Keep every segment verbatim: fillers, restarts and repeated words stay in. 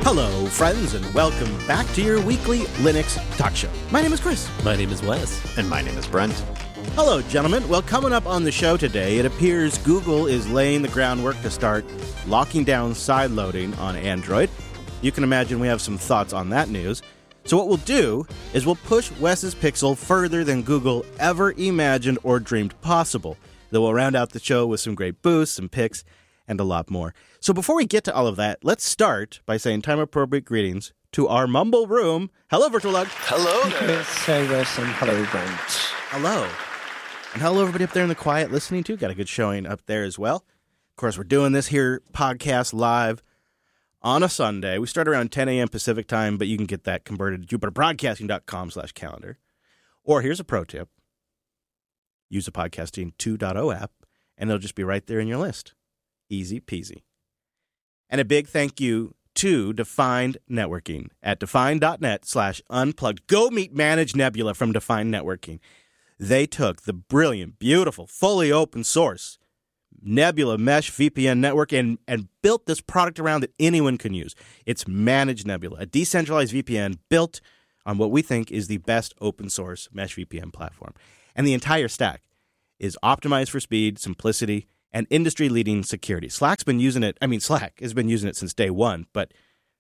Hello, friends, and welcome back to your weekly Linux talk show. My name is Chris. My name is Wes. And my name is Brent. Hello, gentlemen. Well, coming up on the show today, it appears Google is laying the groundwork to start locking down sideloading on Android. You can imagine we have some thoughts on that news. So what we'll do is we'll push Wes's Pixel further than Google ever imagined or dreamed possible. Then we'll round out the show with some great boosts, some picks, and a lot more. So before we get to all of that, let's start by saying time-appropriate greetings to our Mumble Room. Hello, VirtualDog. Hello there. Say this and hello, Brent. Hello. And hello, everybody up there in the quiet listening too. Got a good showing up there as well. Of course, we're doing this here podcast live on a Sunday. We start around ten a.m. Pacific time, but you can get that converted to jupiterbroadcasting.com slash calendar. Or here's a pro tip. Use the Podcasting two point oh app, and it'll just be right there in your list. Easy peasy. And a big thank you to Defined Networking at define.net slash unplugged. Go meet Manage Nebula from Defined Networking. They took the brilliant, beautiful, fully open source Nebula Mesh V P N network and, and built this product around that anyone can use. It's Manage Nebula, a decentralized V P N built on what we think is the best open source Mesh V P N platform. And the entire stack is optimized for speed, simplicity, and industry-leading security. Slack's been using it. I mean, Slack has been using it since day one, but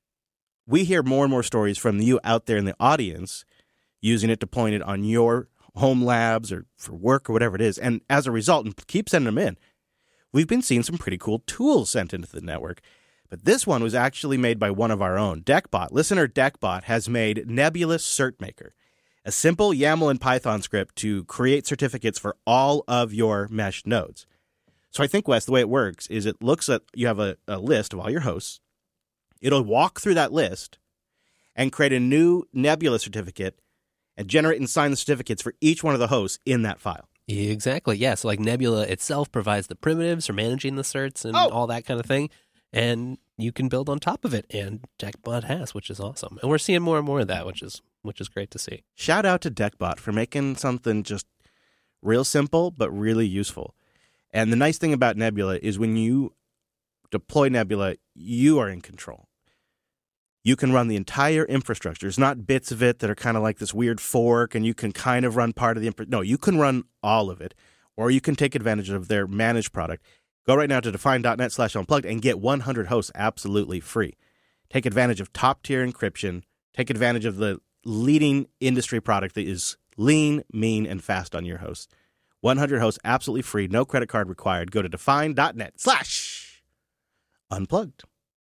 we hear more and more stories from you out there in the audience using it, deploying it on your home labs or for work or whatever it is. And as a result, and keep sending them in, we've been seeing some pretty cool tools sent into the network. But this one was actually made by one of our own. Deckbot, listener Deckbot, has made Nebula CertMaker, a simple YAML and Python script to create certificates for all of your mesh nodes. So I think, Wes, the way it works is it looks at, you have a, a list of all your hosts. It'll walk through that list and create a new Nebula certificate and generate and sign the certificates for each one of the hosts in that file. Exactly, yeah. So like Nebula itself provides the primitives for managing the certs and oh. all that kind of thing. And you can build on top of it. And Deckbot has, which is awesome. And we're seeing more and more of that, which is which is great to see. Shout out to Deckbot for making something just real simple but really useful. And the nice thing about Nebula is when you deploy Nebula, you are in control. You can run the entire infrastructure. It's not bits of it that are kind of like this weird fork, and you can kind of run part of the infrastructure. No, you can run all of it, or you can take advantage of their managed product. Go right now to define.net slash unplugged and get one hundred hosts absolutely free. Take advantage of top-tier encryption. Take advantage of the leading industry product that is lean, mean, and fast on your hosts. one hundred hosts absolutely free, no credit card required. Go to define.net slash unplugged.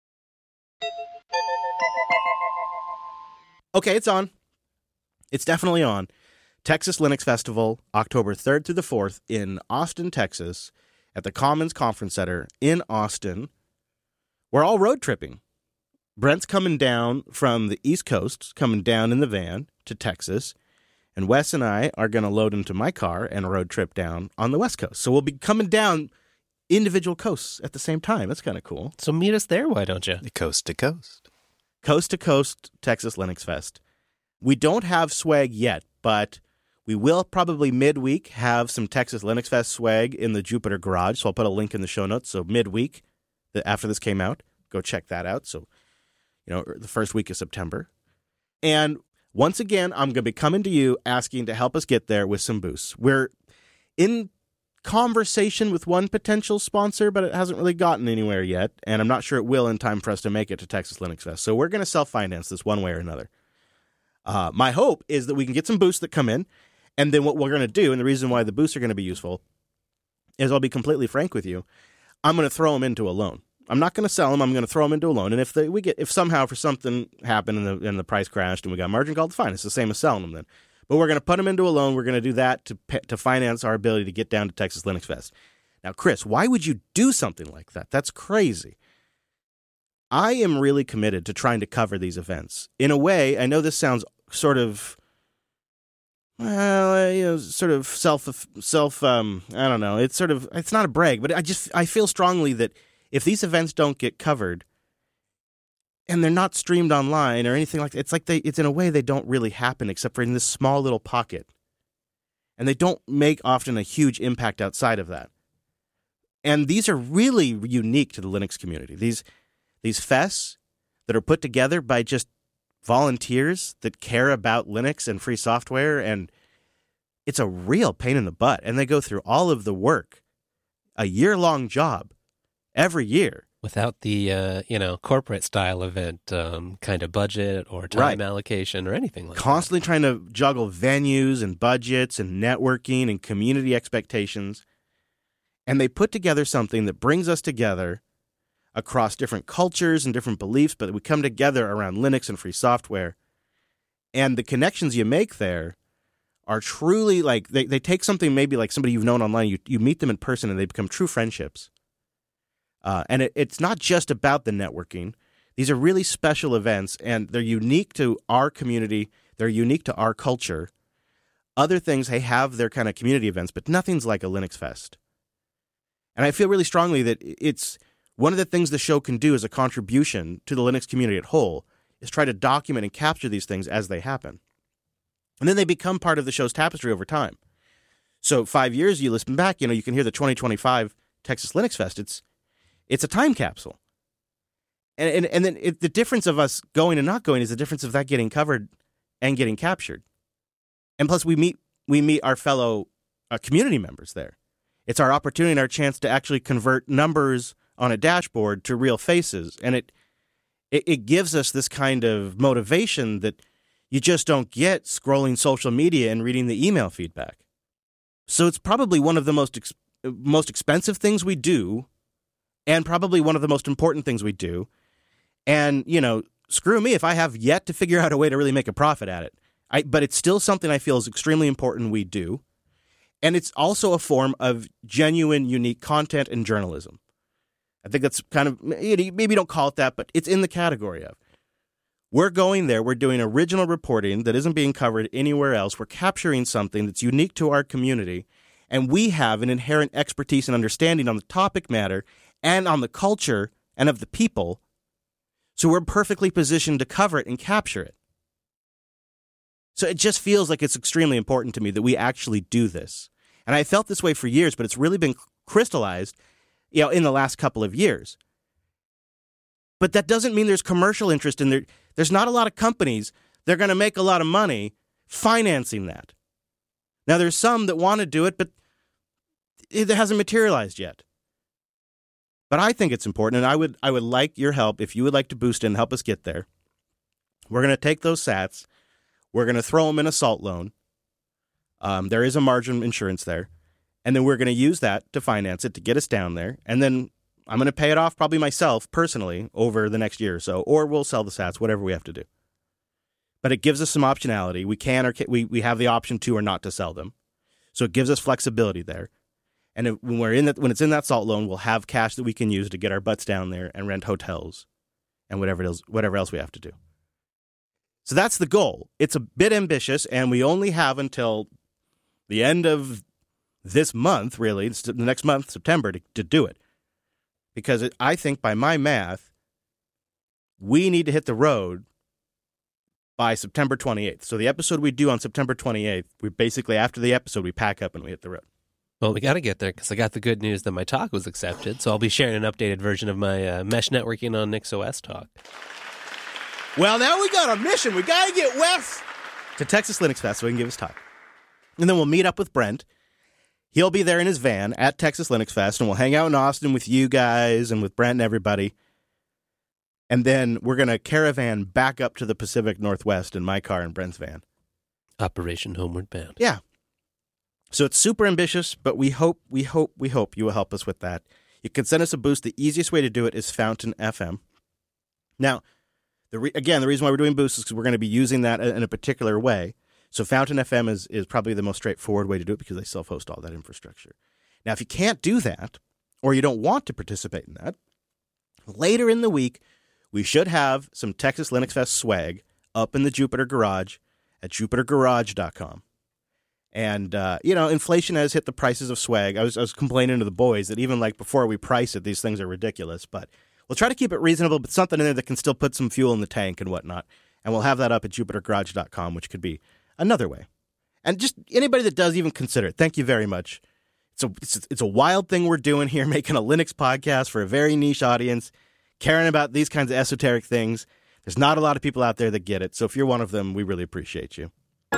Okay, it's on. It's definitely on. Texas Linux Festival, October third through the fourth in Austin, Texas, at the Commons Conference Center in Austin. We're all road tripping. Brent's coming down from the East Coast, coming down in the van to Texas. And Wes and I are going to load into my car and road trip down on the West Coast. So we'll be coming down individual coasts at the same time. That's kind of cool. So meet us there, why don't you? Coast to coast. Coast to coast Texas Linux Fest. We don't have swag yet, but we will probably midweek have some Texas Linux Fest swag in the Jupiter garage. So I'll put a link in the show notes. So midweek, after this came out, go check that out. So, you know, the first week of September. And once again, I'm going to be coming to you asking to help us get there with some boosts. We're in conversation with one potential sponsor, but it hasn't really gotten anywhere yet, and I'm not sure it will in time for us to make it to Texas Linux Fest. So we're going to self-finance this one way or another. Uh, my hope is that we can get some boosts that come in, and then what we're going to do, and the reason why the boosts are going to be useful, is I'll be completely frank with you, I'm going to throw them into a loan. I'm not going to sell them. I'm going to throw them into a loan. And if they, we get, if somehow for something happened and the, and the price crashed and we got margin called, fine. It's the same as selling them then. But we're going to put them into a loan. We're going to do that to to finance our ability to get down to Texas Linux Fest. Now, Chris, why would you do something like that? That's crazy. I am really committed to trying to cover these events. In a way, I know this sounds sort of, well, you know, sort of self, self. Um, I don't know. It's sort of, it's not a brag, but I just, I feel strongly that if these events don't get covered, and they're not streamed online or anything like that, it's like they, it's in a way they don't really happen except for in this small little pocket. And they don't make often a huge impact outside of that. And these are really unique to the Linux community. These, these fests, that are put together by just volunteers that care about Linux and free software, and it's a real pain in the butt. And they go through all of the work, a year-long job, every year. Without the, uh, you know, corporate style event um, kind of budget or time Right. allocation or anything like Constantly trying to juggle venues and budgets and networking and community expectations. And they put together something that brings us together across different cultures and different beliefs, but we come together around Linux and free software. And the connections you make there are truly like, they, they take something maybe like somebody you've known online, you, you meet them in person and they become true friendships. Uh, and it, it's not just about the networking. These are really special events, and they're unique to our community. They're unique to our culture. Other things, they have their kind of community events, but nothing's like a Linux Fest. And I feel really strongly that it's one of the things the show can do as a contribution to the Linux community at whole is try to document and capture these things as they happen. And then they become part of the show's tapestry over time. So five years, you listen back, you know, you can hear the twenty twenty-five Texas Linux Fest. It's It's a time capsule. And and, and then it, the difference of us going and not going is the difference of that getting covered and getting captured. And plus, we meet we meet our fellow uh, community members there. It's our opportunity and our chance to actually convert numbers on a dashboard to real faces. And it, it, it gives us this kind of motivation that you just don't get scrolling social media and reading the email feedback. So it's probably one of the most ex- most expensive things we do, and probably one of the most important things we do. And, you know, screw me if I have yet to figure out a way to really make a profit at it. I, but it's still something I feel is extremely important we do. And it's also a form of genuine, unique content and journalism. I think that's kind of, maybe don't call it that, but it's in the category of. We're going there, we're doing original reporting that isn't being covered anywhere else. We're capturing something that's unique to our community, and we have an inherent expertise and understanding on the topic matter and on the culture and of the people, so we're perfectly positioned to cover it and capture it. So it just feels like it's extremely important to me that we actually do this. And I felt this way for years, but it's really been crystallized, you know, in the last couple of years. But that doesn't mean there's commercial interest in there. There's not a lot of companies that are going to make a lot of money financing that. Now, there's some that want to do it, but it hasn't materialized yet. But I think it's important, and I would I would like your help if you would like to boost it and help us get there. We're going to take those sats. We're going to throw them in a salt loan. Um, there is a margin insurance there. And then we're going to use that to finance it, to get us down there. And then I'm going to pay it off probably myself personally over the next year or so, or we'll sell the sats, whatever we have to do. But it gives us some optionality. We can or can, we we have the option to or not to sell them. So it gives us flexibility there. And if, when we're in that, when it's in that salt loan, we'll have cash that we can use to get our butts down there and rent hotels and whatever else, whatever else we have to do. So that's the goal. It's a bit ambitious, and we only have until the end of this month, really, the next month, September, to, to do it. Because it, I think by my math, we need to hit the road by September twenty-eighth. So the episode we do on September twenty-eighth, we basically, after the episode, we pack up and we hit the road. Well, we got to get there because I got the good news that my talk was accepted. So I'll be sharing an updated version of my uh, mesh networking on NixOS talk. Well, now we got a mission. We got to get Wes to Texas Linux Fest so he can give his talk. And then we'll meet up with Brent. He'll be there in his van at Texas Linux Fest, and we'll hang out in Austin with you guys and with Brent and everybody. And then we're going to caravan back up to the Pacific Northwest in my car and Brent's van. Operation Homeward Bound. Yeah. So it's super ambitious, but we hope, we hope, we hope you will help us with that. You can send us a boost. The easiest way to do it is Fountain F M. Now, the re- again, the reason why we're doing boosts is because we're going to be using that in a particular way. So Fountain F M is, is probably the most straightforward way to do it because they self-host all that infrastructure. Now, if you can't do that, or you don't want to participate in that, later in the week, we should have some Texas Linux Fest swag up in the Jupiter Garage at jupiter garage dot com. And, uh, you know, inflation has hit the prices of swag. I was, I was complaining to the boys that even like before we price it, these things are ridiculous. But we'll try to keep it reasonable, but something in there that can still put some fuel in the tank and whatnot. And we'll have that up at jupiter garage dot com, which could be another way. And just anybody that does even consider it, thank you very much. It's a, it's, it's a wild thing we're doing here, making a Linux podcast for a very niche audience, caring about these kinds of esoteric things. There's not a lot of people out there that get it, so if you're one of them, we really appreciate you.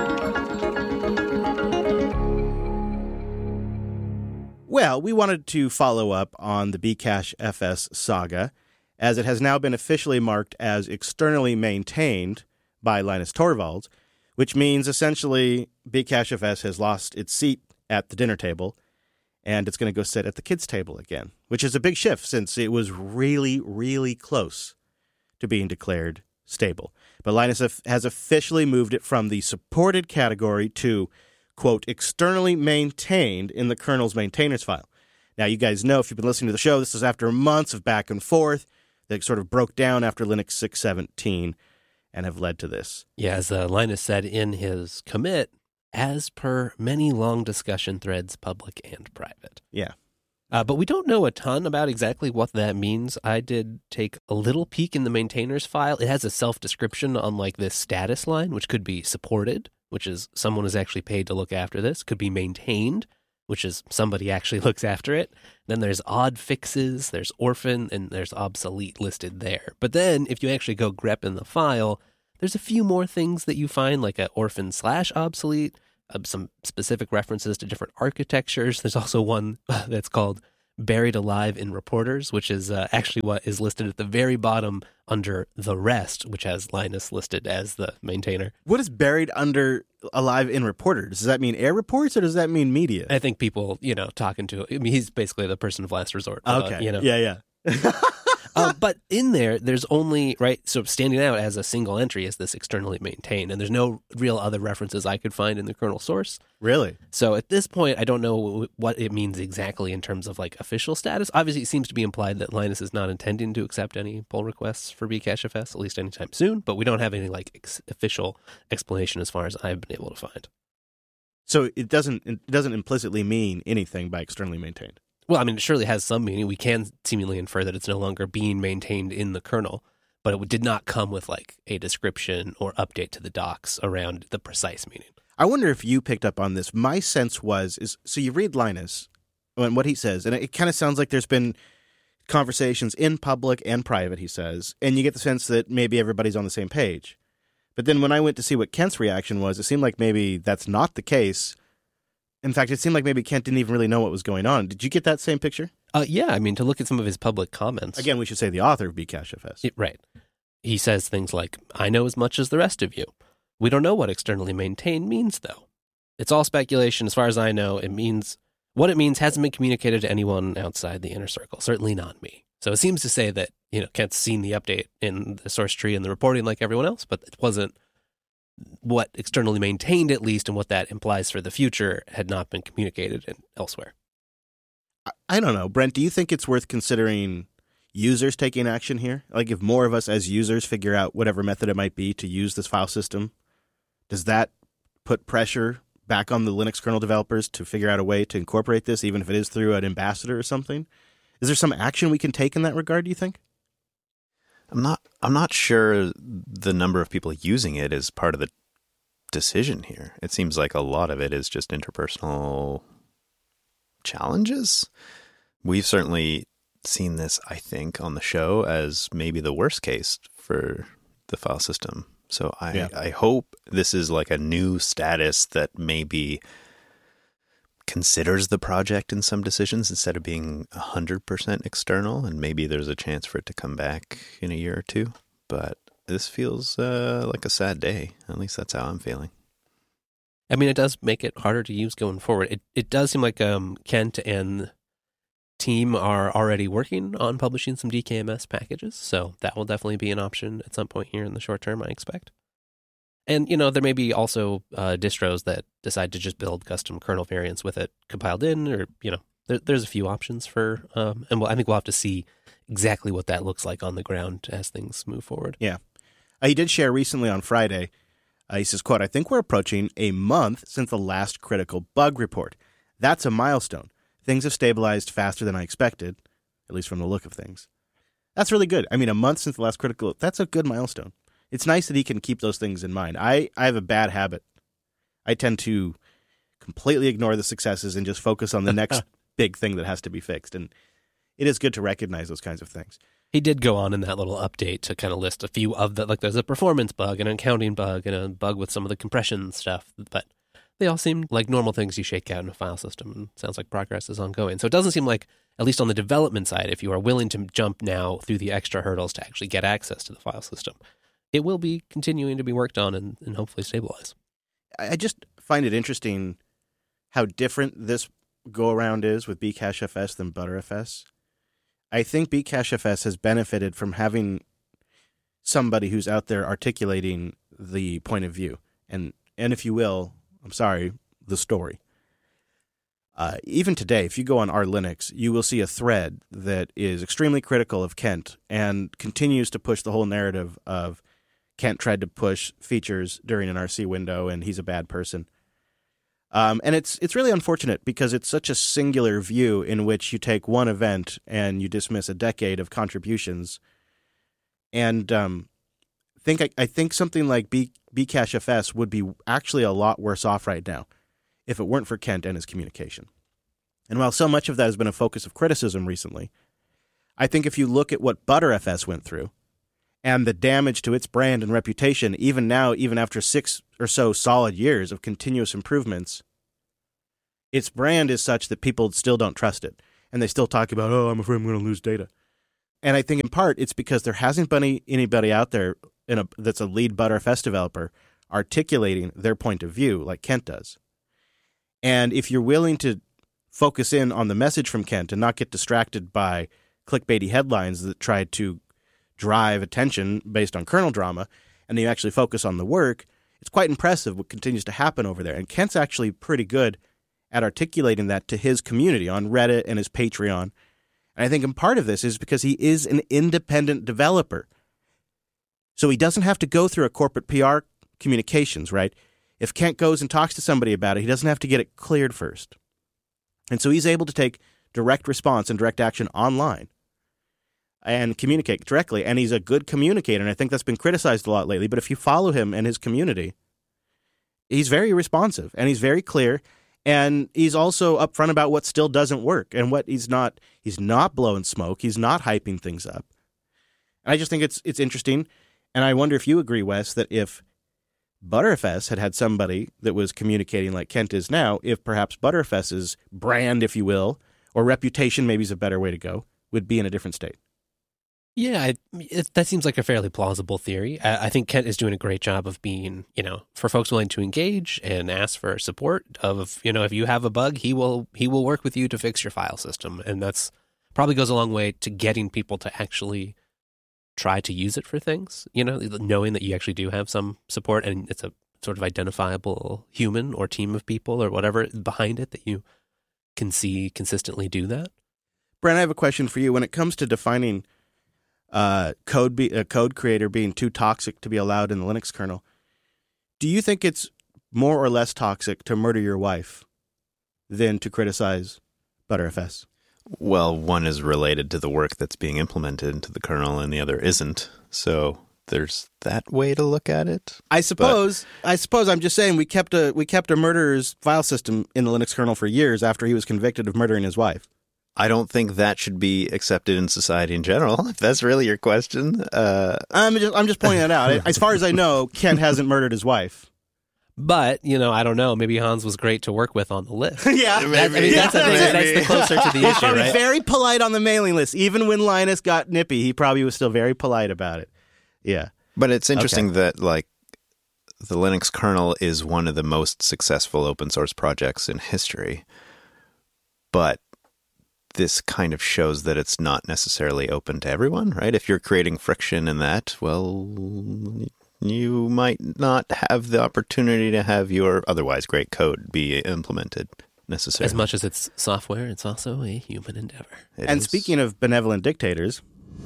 Well, we wanted to follow up on the Bcache F S saga, as it has now been officially marked as externally maintained by Linus Torvalds, which means essentially Bcache F S has lost its seat at the dinner table, and it's going to go sit at the kids' table again, which is a big shift since it was really, really close to being declared stable. But Linus has officially moved it from the supported category to, quote, externally maintained in the kernel's maintainers file. Now, you guys know, if you've been listening to the show, this is after months of back and forth that sort of broke down after Linux six seventeen and have led to this. Yeah, as uh, Linus said in his commit, as per many long discussion threads, public and private. Yeah. Uh, but we don't know a ton about exactly what that means. I did take a little peek in the maintainers file. It has a self-description on like this status line, which could be supported, which is someone is actually paid to look after this. Could be maintained, which is somebody actually looks after it. Then there's odd fixes, there's orphan, and there's obsolete listed there. But then if you actually go grep in the file, there's a few more things that you find, like a orphan slash obsolete, uh, some specific references to different architectures. There's also one that's called Buried Alive in Reporters, which is uh, actually what is listed at the very bottom under the rest, which has Linus listed as the maintainer. What is buried under alive in reporters? Does that mean air reports or does that mean media? I think people, you know, talking to, I mean, he's basically the person of last resort. Okay. Uh, you know? Yeah, yeah. uh, but in there, there's only, right, so standing out as a single entry is this externally maintained, and there's no real other references I could find in the kernel source. Really? So at this point, I don't know what it means exactly in terms of like official status. Obviously, it seems to be implied that Linus is not intending to accept any pull requests for Bcache F S, at least anytime soon, but we don't have any like ex- official explanation as far as I've been able to find. So it doesn't it doesn't implicitly mean anything by externally maintained. Well, I mean, it surely has some meaning. We can seemingly infer that it's no longer being maintained in the kernel, but it did not come with like a description or update to the docs around the precise meaning. I wonder if you picked up on this. My sense was, is so you read Linus and what he says, and it kind of sounds like there's been conversations in public and private, he says, and you get the sense that maybe everybody's on the same page. But then when I went to see what Kent's reaction was, it seemed like maybe that's not the case. In fact, it seemed like maybe Kent didn't even really know what was going on. Did you get that same picture? Uh, yeah, I mean, to look at some of his public comments. Again, we should say the author of Bcache F S. It, right. He says things like, I know as much as the rest of you. We don't know what externally maintained means, though. It's all speculation. As far as I know, it means what it means hasn't been communicated to anyone outside the inner circle, certainly not me. So it seems to say that, you know, Kent's seen the update in the source tree and the reporting like everyone else, but it wasn't what externally maintained, at least, and what that implies for the future had not been communicated in, elsewhere. I, I don't know. Brent, do you think it's worth considering users taking action here? Like if more of us as users figure out whatever method it might be to use this file system, does that put pressure back on the Linux kernel developers to figure out a way to incorporate this, even if it is through an ambassador or something? Is there some action we can take in that regard, do you think? I'm not I'm not sure the number of people using it is part of the decision here. It seems like a lot of it is just interpersonal challenges. We've certainly seen this, I think, on the show as maybe the worst case for the file system. So I, yeah. I hope this is like a new status that maybe considers the project in some decisions instead of being one hundred percent external, and maybe there's a chance for it to come back in a year or two. But this feels uh, like a sad day. At least that's how I'm feeling. I mean, it does make it harder to use going forward. It it does seem like um, Kent and team are already working on publishing some D K M S packages, so that will definitely be an option at some point here in the short term, I expect. And, you know, there may be also uh, distros that decide to just build custom kernel variants with it compiled in, or, you know, there, there's a few options for, um, and we'll, I think we'll have to see exactly what that looks like on the ground as things move forward. Yeah. Uh, he did share recently on Friday, uh, he says, quote, I think we're approaching a month since the last critical bug report. That's a milestone. Things have stabilized faster than I expected, at least from the look of things. That's really good. I mean, a month since the last critical, that's a good milestone. It's nice that he can keep those things in mind. I, I have a bad habit. I tend to completely ignore the successes and just focus on the next big thing that has to be fixed. And it is good to recognize those kinds of things. He did go on in that little update to kind of list a few of the, like there's a performance bug, an accounting bug, and a bug with some of the compression stuff, but they all seem like normal things you shake out in a file system, and sounds like progress is ongoing. So it doesn't seem like, at least on the development side, if you are willing to jump now through the extra hurdles to actually get access to the file system, it will be continuing to be worked on and, and hopefully stabilize. I just find it interesting how different this go-around is with Bcachefs than Btrfs. I think Bcachefs has benefited from having somebody who's out there articulating the point of view, and, and if you will, I'm sorry, the story. Uh, even today, if you go on R Linux, you will see a thread that is extremely critical of Kent and continues to push the whole narrative of Kent tried to push features during an R C window and he's a bad person. Um, and it's it's really unfortunate because it's such a singular view in which you take one event and you dismiss a decade of contributions. And um, think I, I think something like B, Bcachefs would be actually a lot worse off right now if it weren't for Kent and his communication. And while so much of that has been a focus of criticism recently, I think if you look at what Btrfs went through and the damage to its brand and reputation, even now, even after six or so solid years of continuous improvements, its brand is such that people still don't trust it. And they still talk about, oh, I'm afraid I'm going to lose data. And I think in part it's because there hasn't been any, anybody out there in a, that's a lead Btrfs developer articulating their point of view like Kent does. And if you're willing to focus in on the message from Kent and not get distracted by clickbaity headlines that try to drive attention based on kernel drama, and you actually focus on the work, it's quite impressive what continues to happen over there. And Kent's actually pretty good at articulating that to his community on Reddit and his Patreon. And I think in part of this is because he is an independent developer. So he doesn't have to go through a corporate P R communications, right? If Kent goes and talks to somebody about it, he doesn't have to get it cleared first. And so he's able to take direct response and direct action online and communicate directly. And he's a good communicator, and I think that's been criticized a lot lately. But if you follow him and his community, he's very responsive, and he's very clear, and he's also upfront about what still doesn't work and what he's not. He's not blowing smoke. He's not hyping things up. And I just think it's it's interesting, and I wonder if you agree, Wes, that if Btrfs had had somebody that was communicating like Kent is now, if perhaps Btrfs's brand, if you will, or reputation, maybe is a better way to go, would be in a different state. Yeah, I, it, that seems like a fairly plausible theory. I, I think Kent is doing a great job of being, you know, for folks willing to engage and ask for support of, you know, if you have a bug, he will he will work with you to fix your file system. And that's probably goes a long way to getting people to actually try to use it for things, you know, knowing that you actually do have some support and it's a sort of identifiable human or team of people or whatever behind it that you can see consistently do that. Brent, I have a question for you. When it comes to defining uh, code be, a code creator being too toxic to be allowed in the Linux kernel, do you think it's more or less toxic to murder your wife than to criticize Btrfs? Well, one is related to the work that's being implemented into the kernel and the other isn't. So there's that way to look at it. I suppose but, I suppose I'm just saying we kept a we kept a murderer's file system in the Linux kernel for years after he was convicted of murdering his wife. I don't think that should be accepted in society in general, if that's really your question. Uh, I'm just I'm just pointing that out. As far as I know, Kent hasn't murdered his wife. But, you know, I don't know. Maybe Hans was great to work with on the list. yeah. That, I mean, that's, yeah. that's, that's the closer to the He's issue, probably right? very polite on the mailing list. Even when Linus got nippy, he probably was still very polite about it. Yeah. But it's interesting okay. that, like, the Linux kernel is one of the most successful open source projects in history. But this kind of shows that it's not necessarily open to everyone, right? If you're creating friction in that, well, you might not have the opportunity to have your otherwise great code be implemented necessarily. As much as it's software, it's also a human endeavor. It and is. Speaking of benevolent dictators,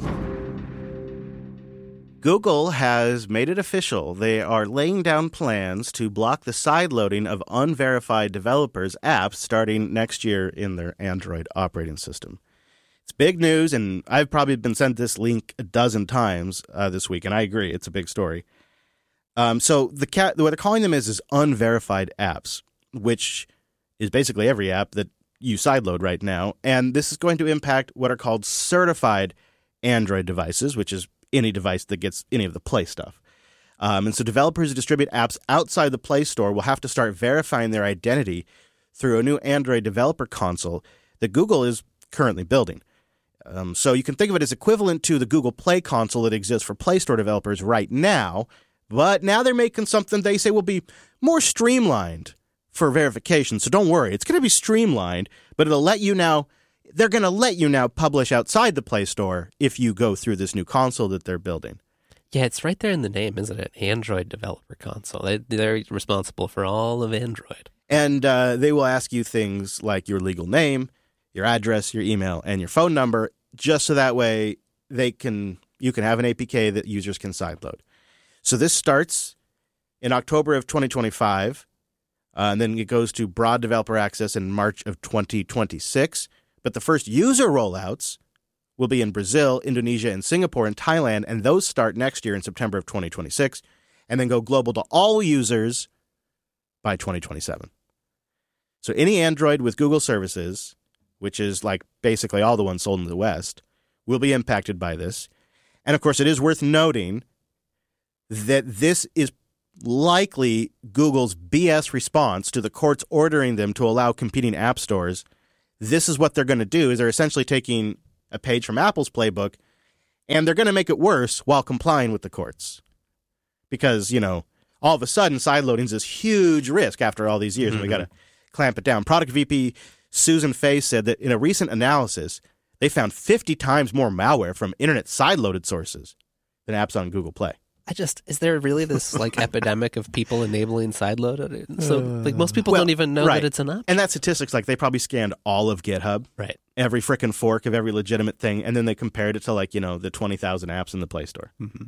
Google has made it official. They are laying down plans to block the sideloading of unverified developers' apps starting next year in their Android operating system. It's big news, and I've probably been sent this link a dozen times uh, this week, and I agree, it's a big story. Um, so the cat, what they're calling them is, is unverified apps, which is basically every app that you sideload right now. And this is going to impact what are called certified Android devices, which is any device that gets any of the Play stuff. Um, and so developers who distribute apps outside the Play Store will have to start verifying their identity through a new Android developer console that Google is currently building. Um, so you can think of it as equivalent to the Google Play console that exists for Play Store developers right now, but now they're making something they say will be more streamlined for verification. So don't worry, it's going to be streamlined, but it'll let you now, they're going to let you now publish outside the Play Store if you go through this new console that they're building. Yeah, it's right there in the name, isn't it? Android developer console. They, they're responsible for all of Android. And uh, they will ask you things like your legal name, your address, your email, and your phone number, just so that way they can you can have an A P K that users can sideload. So this starts in October of twenty twenty-five, uh, and then it goes to broad developer access in March of twenty twenty-six. But the first user rollouts will be in Brazil, Indonesia, and Singapore, and Thailand, and those start next year in September of twenty twenty-six, and then go global to all users by twenty twenty-seven. So any Android with Google services, which is like basically all the ones sold in the West, will be impacted by this. And of course, it is worth noting that this is likely Google's B S response to the courts ordering them to allow competing app stores. This is what they're going to do, is they're essentially taking a page from Apple's playbook, and they're going to make it worse while complying with the courts. Because, you know, all of a sudden, sideloading is this huge risk after all these years, mm-hmm. and we got to clamp it down. Product V P Susan Fay said that in a recent analysis, they found fifty times more malware from internet sideloaded sources than apps on Google Play. I just, is there really this like epidemic of people enabling sideload? So like most people well, don't even know right. that it's an option. And that statistics, like they probably scanned all of GitHub, right? Every frickin' fork of every legitimate thing, and then they compared it to like, you know, the twenty thousand apps in the Play Store. Mm-hmm.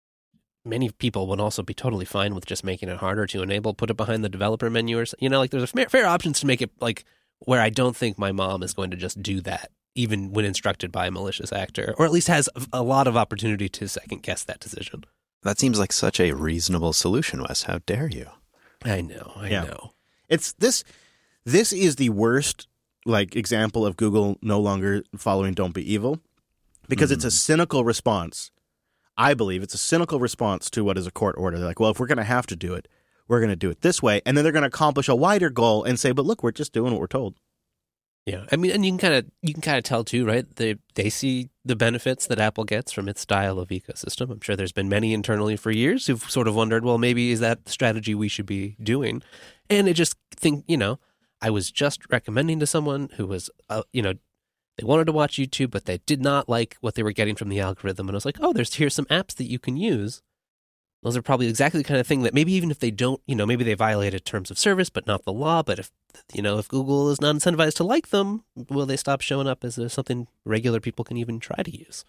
Many people would also be totally fine with just making it harder to enable, put it behind the developer menu, or you know, like there's a fair, fair options to make it like where I don't think my mom is going to just do that, even when instructed by a malicious actor, or at least has a lot of opportunity to second guess that decision. That seems like such a reasonable solution, Wes. How dare you? I know, I yeah. know. It's this. This is the worst like example of Google no longer following "Don't Be Evil," because mm. it's a cynical response. I believe it's a cynical response to what is a court order. They're like, well, if we're going to have to do it, we're going to do it this way, and then they're going to accomplish a wider goal and say, but look, we're just doing what we're told. Yeah, I mean, and you can kind of you can kind of tell too, right? They they see the benefits that Apple gets from its style of ecosystem. I'm sure there's been many internally for years who've sort of wondered, well, maybe is that the strategy we should be doing? And I just think, you know, I was just recommending to someone who was, uh, you know, they wanted to watch YouTube, but they did not like what they were getting from the algorithm. And I was like, oh, there's here's some apps that you can use. Those are probably exactly the kind of thing that maybe even if they don't, you know, maybe they violated terms of service, but not the law. But if, you know, if Google is not incentivized to like them, will they stop showing up as something regular people can even try to use?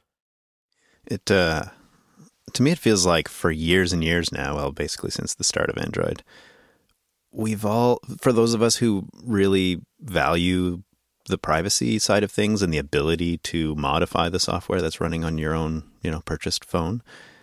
It, uh, to me, it feels like for years and years now, well, basically since the start of Android, we've all, for those of us who really value the privacy side of things and the ability to modify the software that's running on your own, you know, purchased phone,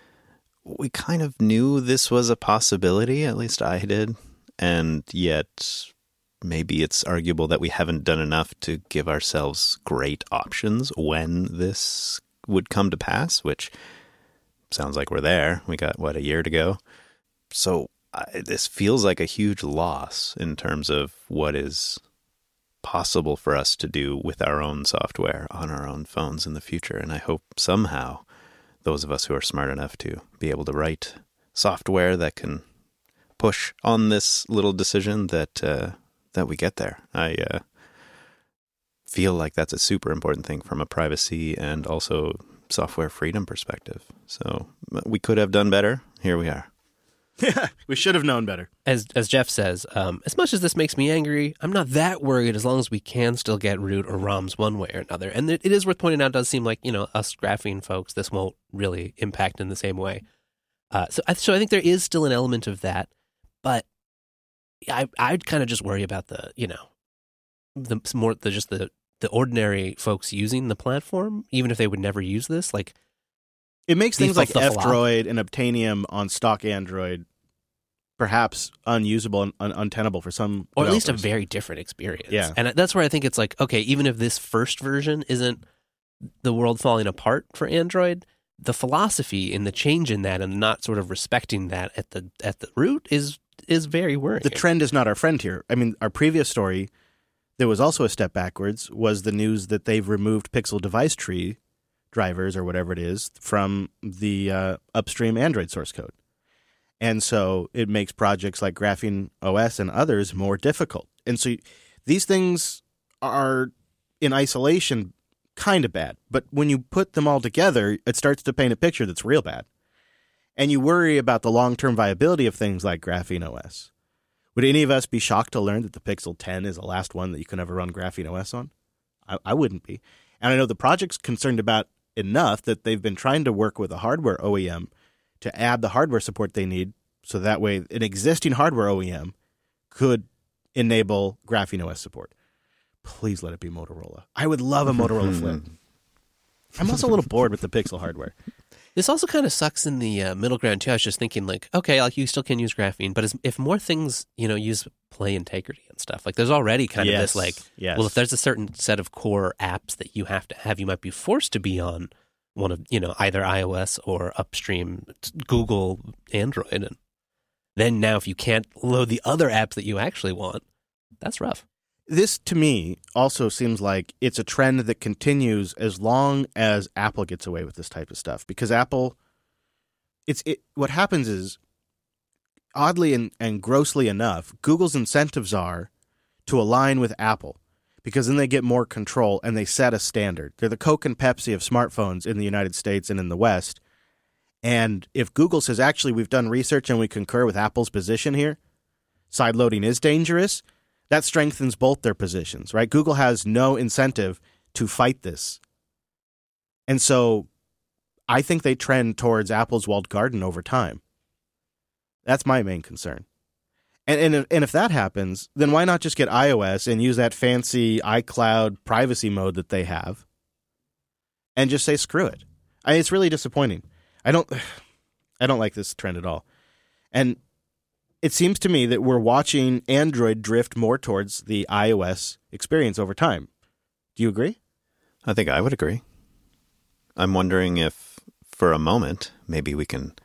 we kind of knew this was a possibility, at least I did, and yet maybe it's arguable that we haven't done enough to give ourselves great options when this would come to pass, which sounds like we're there. We got, what, a year to go? So I, this feels like a huge loss in terms of what is possible for us to do with our own software on our own phones in the future, and I hope somehow those of us who are smart enough to be able to write software that can push on this little decision that uh, that we get there. I uh, feel like that's a super important thing from a privacy and also software freedom perspective. So we could have done better. Here we are. Yeah, we should have known better. As as Jeff says, um, as much as this makes me angry, I'm not that worried as long as we can still get root or ROMs one way or another. And it, it is worth pointing out, it does seem like, you know, us graphene folks, this won't really impact in the same way. Uh, so, I, so I think there is still an element of that, but I I'd kind of just worry about the, you know, the more the just the the ordinary folks using the platform, even if they would never use this, like. It makes things like F-Droid and Obtainium on stock Android perhaps unusable and un- untenable for some Or developers. at least a very different experience. Yeah. And that's where I think it's like, okay, even if this first version isn't the world falling apart for Android, the philosophy and the change in that and not sort of respecting that at the at the root is is very worrying. The trend is not our friend here. I mean, our previous story, there was also a step backwards, was the news that they've removed Pixel device tree drivers or whatever it is from the uh, upstream Android source code. And so it makes projects like Graphene O S and others more difficult. And so these things are in isolation kind of bad. But when you put them all together, it starts to paint a picture that's real bad. And you worry about the long-term viability of things like Graphene O S. Would any of us be shocked to learn that the Pixel ten is the last one that you can ever run Graphene O S on? I, I wouldn't be. And I know the project's concerned about enough that they've been trying to work with a hardware O E M to add the hardware support they need so that way an existing hardware O E M could enable Graphene O S support. Please let it be Motorola. I would love a Motorola Flip. I'm also a little bored with the Pixel hardware. This also kind of sucks in the uh, middle ground, too. I was just thinking, like, okay, like you still can use graphene, but as, if more things, you know, use play integrity and stuff, like there's already kind yes. of this, like, yes. well, if there's a certain set of core apps that you have to have, you might be forced to be on one of, you know, either iOS or upstream Google Android. And then now if you can't load the other apps that you actually want, that's rough. This, to me, also seems like it's a trend that continues as long as Apple gets away with this type of stuff. Because Apple, it's it. What happens is, oddly and, and grossly enough, Google's incentives are to align with Apple. Because then they get more control and they set a standard. They're the Coke and Pepsi of smartphones in the United States and in the West. And if Google says, actually, we've done research and we concur with Apple's position here, sideloading is dangerous, that strengthens both their positions, right? Google has no incentive to fight this. And so I think they trend towards Apple's walled garden over time. That's my main concern. And, and, and if that happens, then why not just get iOS and use that fancy iCloud privacy mode that they have and just say, screw it. I, it's really disappointing. I don't, I don't like this trend at all. And it seems to me that we're watching Android drift more towards the iOS experience over time. Do you agree? I think I would agree. I'm wondering if, for a moment, maybe we can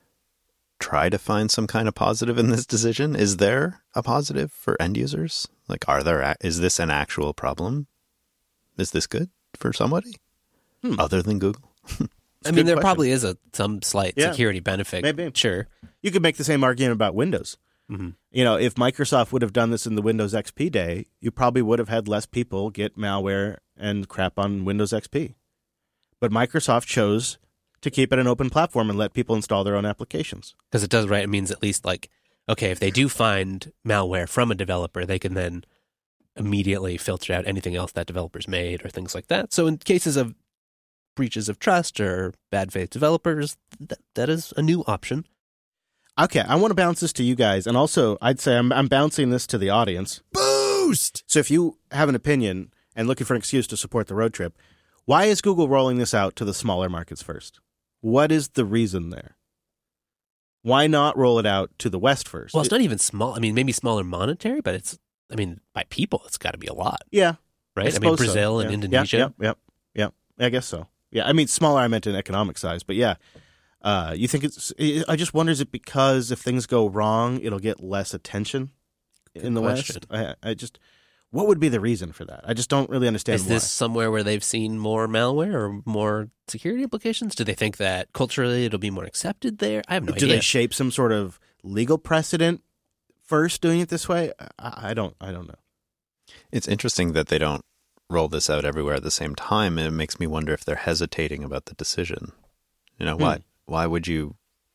try to find some kind of positive in this decision. Is there a positive for end users? Like, are there? Is this an actual problem? Is this good for somebody hmm. other than Google? I mean, there question. probably is a some slight yeah, security benefit. Maybe. Sure. You could make the same argument about Windows. Mm-hmm. You know, if Microsoft would have done this in the Windows X P day, you probably would have had less people get malware and crap on Windows X P. But Microsoft chose to keep it an open platform and let people install their own applications. Because it does, right? It means at least, like, okay, if they do find malware from a developer, they can then immediately filter out anything else that developer's made or things like that. So in cases of breaches of trust or bad faith developers, that, that is a new option. Okay, I want to bounce this to you guys, and also I'd say I'm, I'm bouncing this to the audience. Boost! So if you have an opinion and looking for an excuse to support the road trip, why is Google rolling this out to the smaller markets first? What is the reason there? Why not roll it out to the West first? Well, it's not even small. I mean, maybe smaller monetary, but it's, I mean, by people, it's got to be a lot. Yeah. Right? I, I mean, Brazil so. and yeah. Indonesia. Yep, yep, yep, yep. I guess so. Yeah, I mean, smaller I meant in economic size, but yeah. Uh, you think it's, I just wonder, is it because if things go wrong, it'll get less attention Good in the question. West? I, I just, what would be the reason for that? I just don't really understand Is why. this somewhere where they've seen more malware or more security implications? Do they think that culturally it'll be more accepted there? I have no Do idea. Do they shape some sort of legal precedent first doing it this way? I, I don't, I don't know. It's interesting that they don't roll this out everywhere at the same time, and it makes me wonder if they're hesitating about the decision. You know, hmm. why? Why would you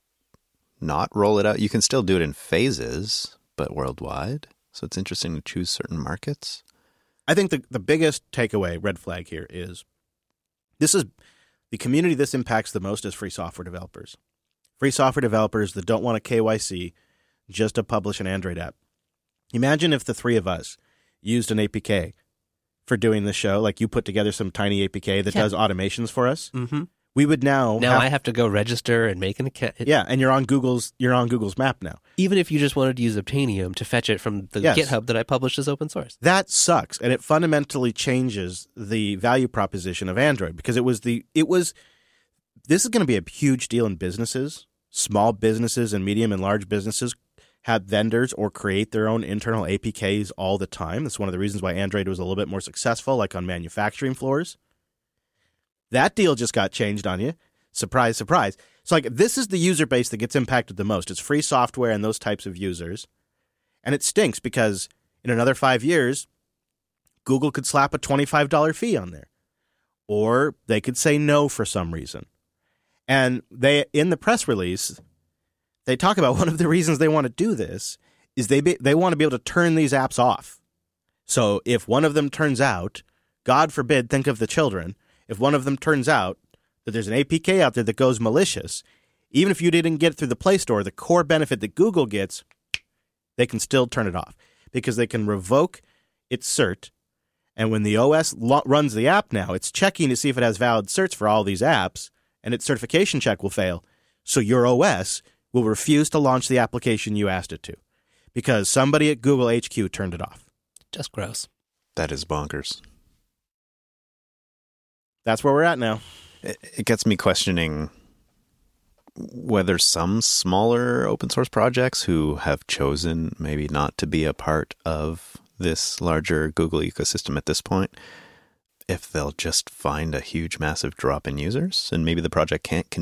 not roll it out? You can still do it in phases, but worldwide. So it's interesting to choose certain markets. I think the, the biggest takeaway, red flag here, is this is the community this impacts the most is free software developers. Free software developers that don't want a K Y C just to publish an Android app. Imagine if the three of us used an A P K for doing this show, like you put together some tiny A P K that yeah. does automations for us. Mm-hmm. We would now Now have, I have to go register and make an account. yeah, and you're on Google's you're on Google's map now. Even if you just wanted to use Obtainium to fetch it from the Yes. GitHub that I published as open source. That sucks, and it fundamentally changes the value proposition of Android because it was the it was this is going to be a huge deal in businesses. Small businesses and medium and large businesses have vendors or create their own internal A P Ks all the time. That's one of the reasons why Android was a little bit more successful, like on manufacturing floors. That deal just got changed on you. Surprise, surprise. So, like, this is the user base that gets impacted the most. It's free software and those types of users. And it stinks because in another five years, Google could slap a twenty-five dollars fee on there. Or they could say no for some reason. And they, in the press release, they talk about one of the reasons they want to do this is they be, they want to be able to turn these apps off. So if one of them turns out, God forbid, think of the children, if one of them turns out that there's an A P K out there that goes malicious, even if you didn't get it through the Play Store, the core benefit that Google gets, they can still turn it off because they can revoke its cert. And when the O S lo- runs the app now, it's checking to see if it has valid certs for all these apps, and its certification check will fail. So your O S will refuse to launch the application you asked it to because somebody at Google H Q turned it off. Just gross. That is bonkers. That's where we're at now. It, it gets me questioning whether some smaller open source projects who have chosen maybe not to be a part of this larger Google ecosystem at this point, if they'll just find a huge, massive drop in users and maybe the project can't continue